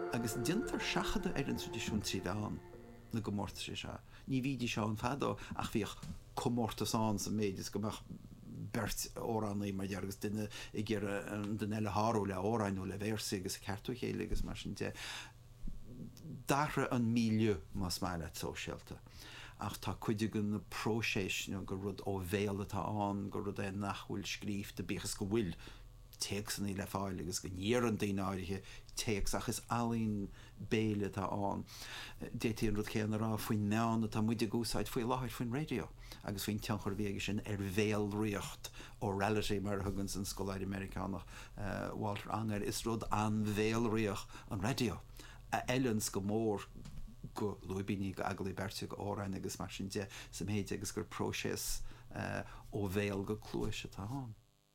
agus dintar seachada ar an tradiisiún trídáin na go mórta sé se. Ní bhídí seo an fada ach bhíoh comórtas an sa méid go meach bert óránaí mar deargus duine i ggéar den eile háú le óráinú le bhéirsa agus ceartú chéile agus mar sin de dara an míliú más meile sóisialta. Ach tá cuidigan na próséis go rud ó bhéal atá an, go rud é nachhfuil scríb de bíchas go bhfuil teach san le fáil agus go níor an daoine áirithe teach ach is alín béile tá an. Détíon rud chéan rá faoin meán atá muide gúsáid faoi láthir faoin radio agus faoin teanchar bhéige sin ar bhéal riocht ó reality mar thugann san Scoláid Americánach Walter Anger is rud an bhéal rioch an radio. A Ellens go mór go luibíní go agalí berte go óráin agus mar sin de sa méide agus gur próséis ó bhéal go clúis atá an.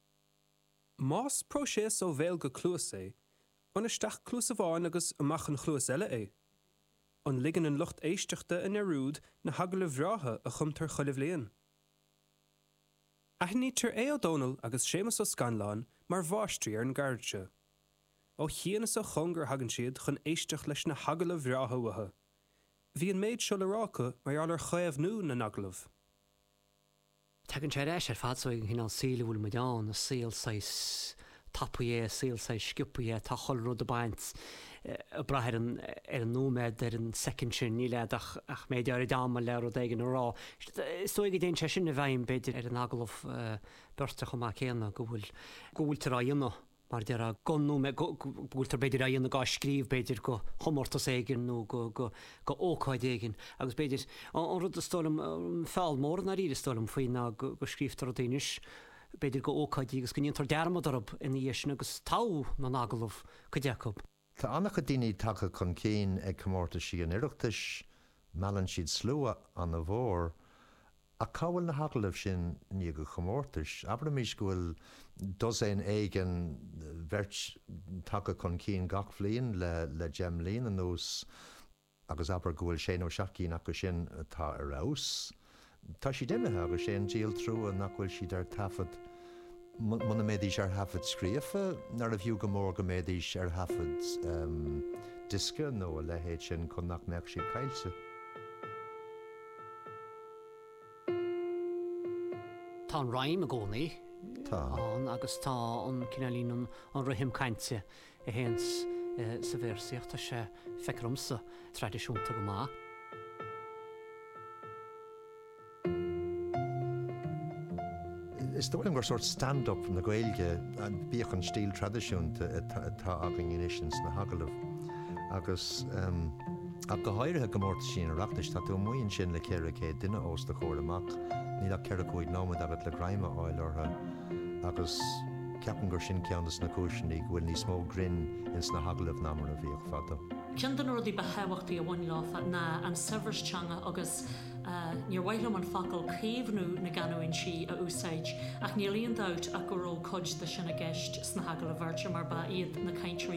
Más próséis ó bhéal go clúis é, anisteach clús a bháin agus amachchan clúis eile é. An ligan an lucht éisteachta in arúd na hagala bhrátha a chumtar choilh léon. Aithnítar é O'Donnell agus Séamus ó Scanlán mar bháistrí ar an gardse. Ó chéanas a chungur hagan siad chun éisteach leis na hagala bhrátha watha. Bhí an méid seo le rácha mar allar chaamh nú na naglah. Tegann sé éis ar fad so hín an síle bhfuil meán a síl sais tapué, síl sais scipué, tá chol rud a baint a brathir ar an nóméid ar an second sin ní lead ach méid ar i dáma le rud éigen rá. Stoig déon sé sin a bhaim beidir ar an aglah berta chumá chéanna go bhfuil tar a dhéanna. Mar der a gonú me búltar beidir a dhéanana gá scríb beidir go chomórtas éigen nó go ócáid éigen. Agus beidir an rud a stólam fáil mór na ríre stólam faoin ná go scríbtar a dainis beidir go ócáid agus go níontar dearmad arab in dhéisina agus tá na nagalah go deacob. Tá annach a daoine take chun céin ag chomórtas sí an iireachtais meallann siad slua an a bhór a cábhfuil na haglah sin ní go chomórtais. Abramis gohfuil dosain éigen bhirt take chun cín gach bhliain le Gem Líon an nús agus aber gohfuil sé ó seaachcín acu sin tá ar rás. Tá si déimethe agus sé an díal trú a nachhfuil siad ar tafad muna méadís ar hafad scríofa nar a bhiú go mór go méadís ar hafad disca nó a lehéad sin chun nach meach sin cailse. Tá an raim a gcónaí agus tá an cinelín an rahim cainte a héans sa bhéirsaíocht tá sé fecrumsa tradiisiúnta go má. Is tógan gur sort stand-up na Gaeilge an bíoch an stíl tradiisiúnta tá agan inisins na hagalah agus a go háirithe go mórta sin a reachtas tá tú muoinn sin le céir a cé duine os de chóir amach ní le ceir a chuid námad agat le graime áil ortha agus ceapan gur sin ceannas na cúisinaí bhfuil ní smó grin ins na hagalah námar a bhíoh fada. Cean den rudaí ba heabhachtaí a bhain láfa na an Severstanga agus níor bhaithlim an facail céimhnú na ganúin si a úsáid ach níor líon dát a go raibh cuid de sin a gceist sna hagalah bhirte mar ba iad na caintrí